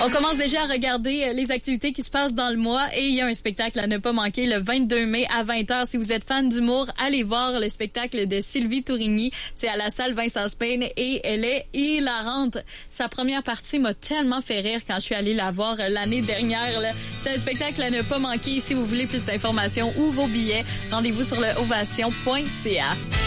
On commence déjà à regarder les activités qui se passent dans le mois et il y a un spectacle à ne pas manquer le 22 mai à 20h. Si vous êtes fan d'humour, allez voir le spectacle de Sylvie Tourigny. C'est à la salle Vincent Spain et elle est hilarante. Sa première partie m'a tellement fait rire quand je suis allée la voir l'année dernière. Là. C'est un spectacle à ne pas manquer. Si vous voulez plus d'informations ou vos billets, rendez-vous sur le ovation.ca.